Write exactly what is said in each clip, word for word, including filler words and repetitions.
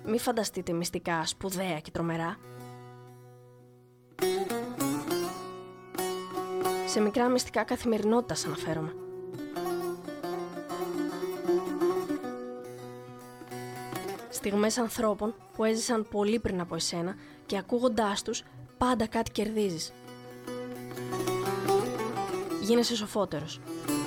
μη φανταστείτε μυστικά, σπουδαία και τρομερά. Σε μικρά μυστικά καθημερινότητας αναφέρομαι. Στιγμές ανθρώπων που έζησαν πολύ πριν από εσένα και ακούγοντάς τους πάντα κάτι κερδίζεις. Γίνεσαι σοφότερος.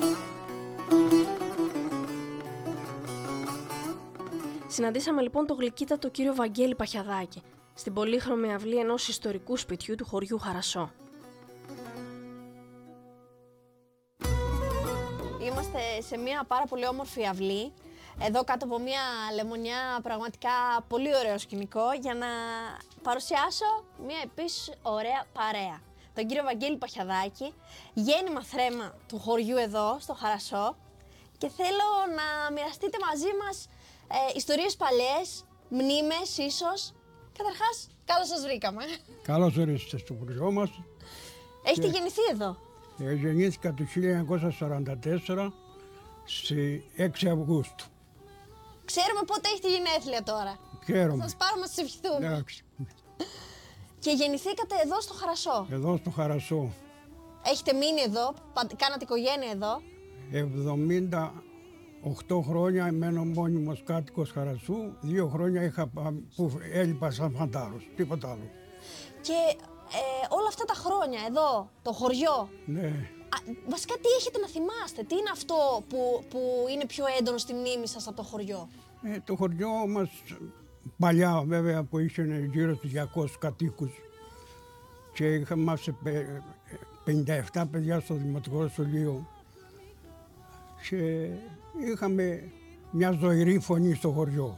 Συναντήσαμε λοιπόν το γλυκύτατο κύριο Βαγγέλη Παχιαδάκη στην πολύχρωμη αυλή ενός ιστορικού σπιτιού του χωριού Χαρασό. Είμαστε σε μια πάρα πολύ όμορφη αυλή, εδώ κάτω από μια λεμονιά, πραγματικά πολύ ωραίο σκηνικό, για να παρουσιάσω μια επίσης ωραία παρέα. Τον κύριο Βαγγέλη Παχιαδάκη, γέννημα θρέμα του χωριού εδώ, στο Χαρασό, και θέλω να μοιραστείτε μαζί μας ε, ιστορίες παλιές, μνήμες ίσως. Καταρχάς, καλώς σας βρήκαμε. Καλώς ορίσατε στο χωριό μας. Έχετε και... γεννηθεί εδώ? Ε, γεννήθηκα το χίλια εννιακόσια σαράντα τέσσερα, στις έξι Αυγούστου. Ξέρουμε πότε έχετε γενέθλια τώρα. Χαίρομαι. Θα σας πάρουμε να σας ευχηθούμε. Εντάξει. Και γεννηθήκατε εδώ στο Χαρασό. Εδώ στο Χαρασό. Έχετε μείνει εδώ, κάνατε οικογένεια εδώ. εβδομήντα οκτώ χρόνια μένω μόνιμος κάτοικος Χαρασού. Δύο χρόνια είχα, που έλειπα σαν φαντάρος, τίποτα άλλο. Και ε, όλα αυτά τα χρόνια εδώ, το χωριό. Ναι. Α, βασικά τι έχετε να θυμάστε, τι είναι αυτό που, που είναι πιο έντονο στη μνήμη σας από το χωριό? Ε, το χωριό μας παλιά βέβαια που είχε γύρω στους διακόσιους κατοίκους και είχαμε πενήντα επτά παιδιά στο Δημοτικό Σχολείο και είχαμε μια ζωηρή φωνή στο χωριό.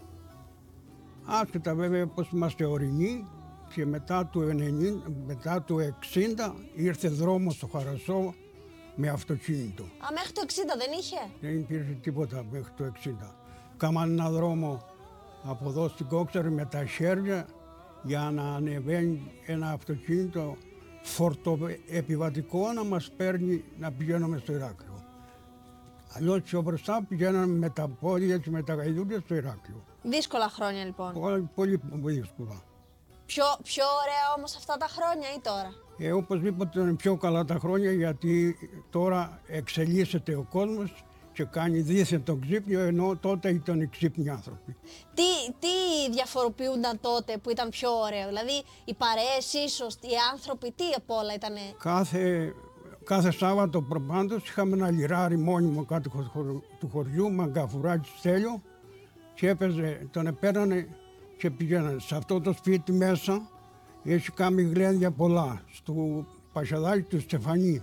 Άσχετα βέβαια πως είμαστε ορεινοί, και μετά του, ενενήντα, μετά του εξήντα ήρθε δρόμος στο Χαρασό με αυτοκίνητο. Α, μέχρι το εξήντα δεν είχε? Δεν υπήρχε τίποτα μέχρι το εξήντα. Κάμαν ένα δρόμο από εδώ στην Κόξερη με τα χέρια για να ανεβαίνει ένα αυτοκίνητο φορτοεπιβατικό να μας παίρνει να πηγαίνουμε στο Ηράκλειο. Αλλιώς πιο μπροστά πηγαίναμε με τα πόδια και με τα γαϊδούρια στο Ηράκλειο. Δύσκολα χρόνια λοιπόν. Πολύ, πολύ, πολύ δύσκολα. Πιο, πιο ωραία όμως αυτά τα χρόνια ή τώρα? Ε, οπωσδήποτε είναι πιο καλά τα χρόνια, γιατί τώρα εξελίσσεται ο κόσμος και κάνει δίθεν τον ξύπνιο, ενώ τότε ήταν οι ξύπνοι άνθρωποι. Τι, τι διαφοροποιούνταν τότε που ήταν πιο ωραίο, δηλαδή οι παρέες ίσως, οι άνθρωποι, τι απ' όλα ήτανε? Κάθε, κάθε Σάββατο προπάντως είχαμε ένα λιράρι μόνιμο κάτω του χωριού, Μαγκαφουράκι Στέλιο, και έπαιζε, τον επέρανε και πηγαίνανε. Σε αυτό το σπίτι μέσα έχει κάνει γλένδια πολλά, στο Παχιαδάκι του Στεφανή,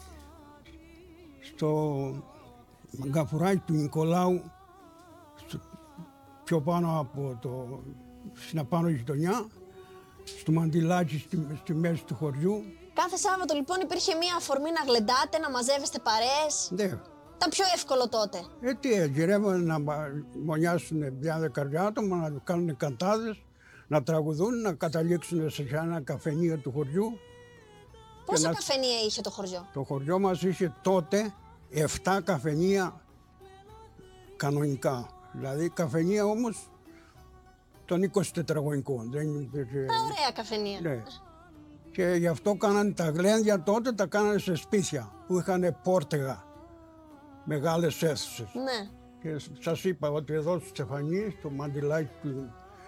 στο Μαγκαφουράκι του Νικολάου, στο, πιο πάνω από το, στην απάνω γειτονιά, στο Μαντιλάκι στη, στη μέση του χωριού. Κάθε Σάββατο λοιπόν υπήρχε μία αφορμή να γλεντάτε, να μαζεύεστε παρέες. Ναι. Ήταν πιο εύκολο τότε. Ε, τι γυρεύανε να μονιάσουν μια δεκαριά άτομα, να κάνουν καντάδες, να τραγουδούν, να καταλήξουν σε ένα καφενείο του χωριού. Πόσα να... καφενεία είχε το χωριό? Το χωριό μας είχε τότε εφτά καφενεία κανονικά. Δηλαδή καφενεία όμως των είκοσι τετραγωνικών. Δεν υπήρχε... Τα ωραία καφενεία. Ναι. Και γι' αυτό κάνανε τα γλένδια τότε, τα κάνανε σε σπίτια που είχαν πόρτεγα, μεγάλες αίθουσες. Ναι. Και σας είπα ότι εδώ στο Στεφανί, στο Μαντιλάκι του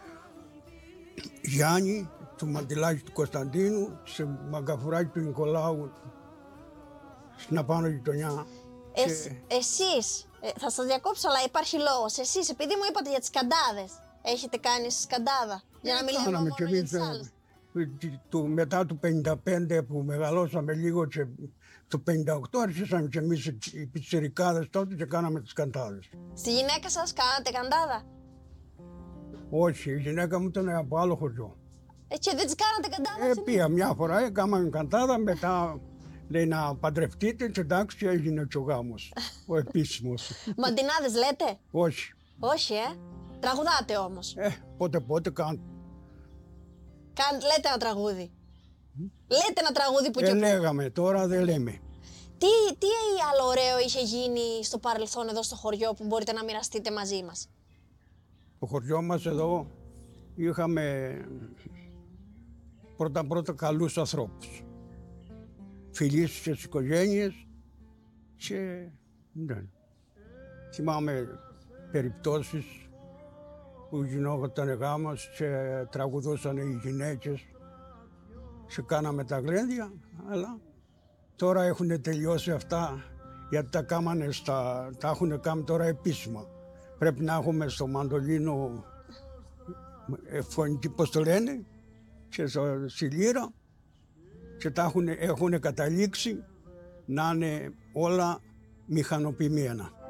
Γιάννη, στο Μαντιλάκι του Κωνσταντίνου, σε Μαγκαφουράκι του Νικολάου, στην απάνω γειτονιά. Εσ, και... Εσείς, ε, θα σας διακόψω αλλά υπάρχει λόγος, εσείς επειδή μου είπατε για τις σκαντάδες, έχετε κάνει σκαντάδα, για να μην λέμε μόνο για τις άλλες? Του, μετά του πενήντα πέντε που μεγαλώσαμε λίγο και το πενήντα οκτώ αρχίσαμε και εμείς οι πιτσιρικάδες τότε και κάναμε τις καντάδες. Στη γυναίκα σας κάνατε καντάδα? Όχι, η γυναίκα μου ήταν από άλλο χωριό. Ε, και δεν τις κάνατε καντάδα? Ε, πήγα μια φορά, έκαναμε καντάδα, μετά λέει να παντρευτείτε και εντάξει έγινε και ο γάμος, ο επίσημος. Μαντινάδες λέτε? Όχι. Όχι, ε. Τραγουδάτε όμως? Ε, πότε πότε κάνω. Κάν, λέτε ένα τραγούδι. Mm. Λέτε ένα τραγούδι που ε, και... Ε, λέγαμε, τώρα δεν λέμε. Τι, τι άλλο ωραίο είχε γίνει στο παρελθόν εδώ στο χωριό που μπορείτε να μοιραστείτε μαζί μας? Το χωριό μας εδώ είχαμε πρώτα-πρώτα καλούς ανθρώπους. Φιλίες στις οικογένειες και ναι. Θυμάμαι περιπτώσεις που γινόταν γάμος και τραγουδούσαν οι γυναίκες και κάναμε τα γλέντια, αλλά τώρα έχουν τελειώσει αυτά γιατί τα κάμανε στα, τα έχουν κάνει τώρα επίσημα. Πρέπει να έχουμε στο μαντολίνο φωνική, πώς το λένε, και στη λύρα και τα έχουν, έχουν καταλήξει να είναι όλα μηχανοποιημένα.